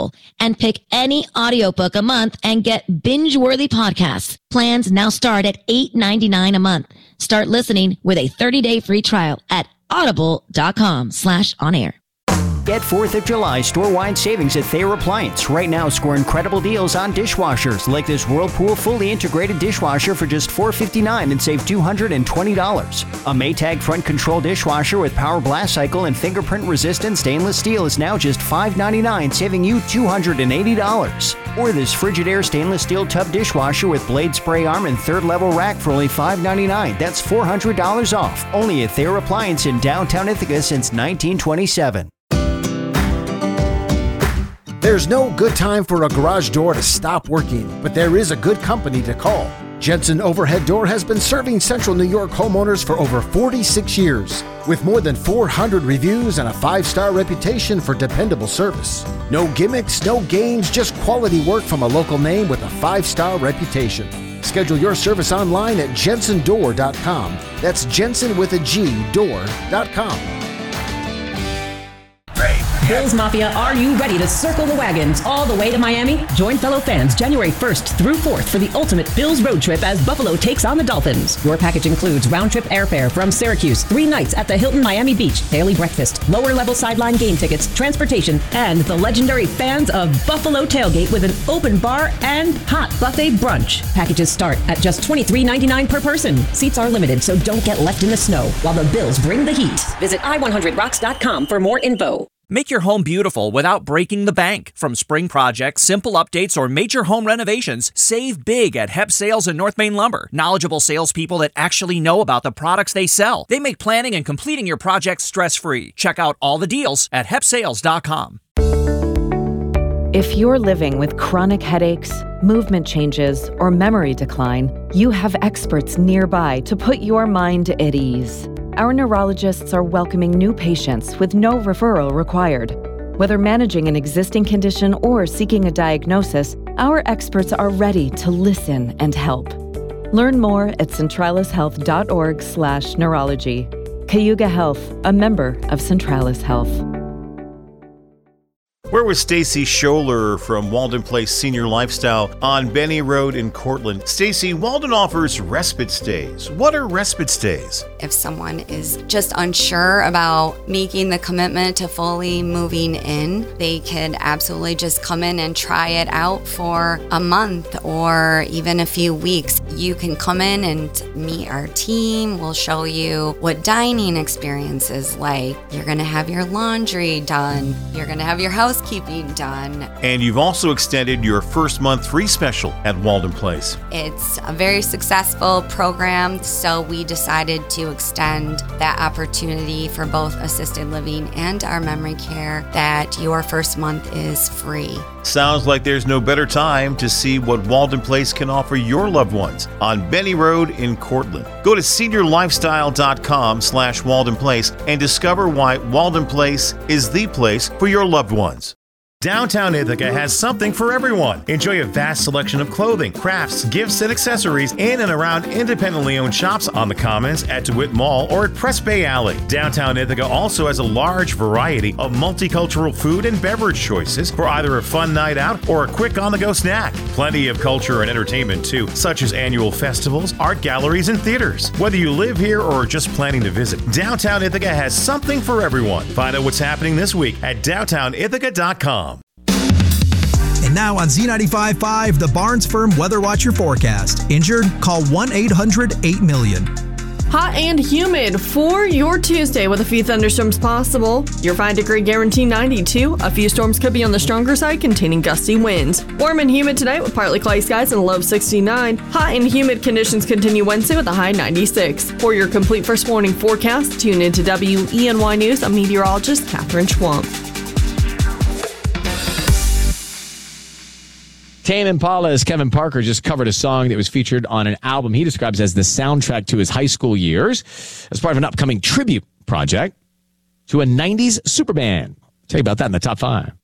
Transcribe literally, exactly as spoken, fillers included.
Audible and pick any audiobook a month and get binge-worthy podcasts. Plans now start at eight ninety-nine a month. Start listening with a thirty-day free trial at audible.com slash on air. Get fourth of July store-wide savings at Thayer Appliance. Right now, score incredible deals on dishwashers, like this Whirlpool fully integrated dishwasher for just four hundred fifty-nine dollars and save two hundred twenty dollars. A Maytag front control dishwasher with power blast cycle and fingerprint-resistant stainless steel is now just five ninety-nine, saving you two hundred eighty dollars. Or this Frigidaire stainless steel tub dishwasher with blade spray arm and third-level rack for only five ninety-nine. That's four hundred dollars off. Only at Thayer Appliance in downtown Ithaca since nineteen twenty-seven. There's no good time for a garage door to stop working, but there is a good company to call. Jensen Overhead Door has been serving Central New York homeowners for over forty-six years, with more than four hundred reviews and a five-star reputation for dependable service. No gimmicks, no games, just quality work from a local name with a five-star reputation. Schedule your service online at jensen door dot com. That's Jensen with a G, door dot com. Bills Mafia, are you ready to circle the wagons all the way to Miami? Join fellow fans January first through fourth for the ultimate Bills road trip as Buffalo takes on the Dolphins. Your package includes round-trip airfare from Syracuse, three nights at the Hilton Miami Beach, daily breakfast, lower-level sideline game tickets, transportation, and the legendary Fans of Buffalo tailgate with an open bar and hot buffet brunch. Packages start at just twenty-three ninety-nine per person. Seats are limited, so don't get left in the snow while the Bills bring the heat. Visit i one hundred rocks dot com for more info. Make your home beautiful without breaking the bank. From spring projects, simple updates, or major home renovations, save big at Hep Sales and North Main Lumber. Knowledgeable salespeople that actually know about the products they sell. They make planning and completing your project stress-free. Check out all the deals at hep sales dot com. If you're living with chronic headaches, movement changes, or memory decline, you have experts nearby to put your mind at ease. Our neurologists are welcoming new patients with no referral required. Whether managing an existing condition or seeking a diagnosis, our experts are ready to listen and help. Learn more at centralis health dot org slash neurology. Cayuga Health, a member of Centralis Health. We're with Stacy Scholler from Walden Place Senior Lifestyle on Benny Road in Cortland. Stacy, Walden offers respite stays. What are respite stays? If someone is just unsure about making the commitment to fully moving in, they could absolutely just come in and try it out for a month or even a few weeks. You can come in and meet our team. We'll show you what dining experience is like. You're going to have your laundry done. You're going to have your house keeping done. And you've also extended your first month free special at Walden Place. It's a very successful program, so we decided to extend that opportunity for both assisted living and our memory care, that your first month is free. Sounds like there's no better time to see what Walden Place can offer your loved ones on Benny Road in Cortland. Go to senior lifestyle dot com slash Walden Place and discover why Walden Place is the place for your loved ones. Downtown Ithaca has something for everyone. Enjoy a vast selection of clothing, crafts, gifts, and accessories in and around independently owned shops on the Commons, at DeWitt Mall, or at Press Bay Alley. Downtown Ithaca also has a large variety of multicultural food and beverage choices for either a fun night out or a quick on-the-go snack. Plenty of culture and entertainment too, such as annual festivals, art galleries, and theaters. Whether you live here or are just planning to visit, Downtown Ithaca has something for everyone. Find out what's happening this week at downtown ithaca dot com. And now on Z ninety-five point five, the Barnes Firm Weather Watcher forecast. Injured? Call one eight hundred eight million. Hot and humid for your Tuesday with a few thunderstorms possible. Your five degree guarantee ninety-two. A few storms could be on the stronger side containing gusty winds. Warm and humid tonight with partly cloudy skies and a low of sixty-nine. Hot and humid conditions continue Wednesday with a high ninety-six. For your complete first morning forecast, tune into W E N Y News. I'm meteorologist Catherine Schwamp. Tame Impala's Kevin Parker just covered a song that was featured on an album he describes as the soundtrack to his high school years as part of an upcoming tribute project to a nineties superband. I'll tell you about that in the top five.